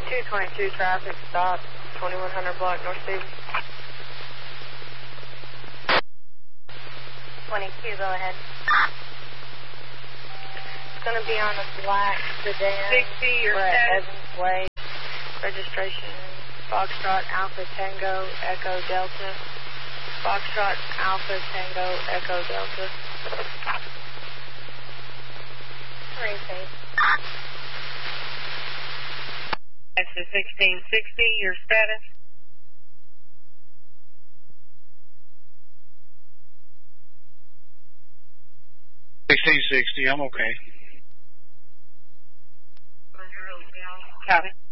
222 traffic stop, 2100 block North Stevens. 22, go ahead. It's going to be on a black sedan. 60, your We're at status. Evans Way. Registration, Foxtrot Alpha Tango Echo Delta. Foxtrot Alpha Tango Echo Delta. Green face. Texas 1660, your status. $1660, I'm okay. Copy.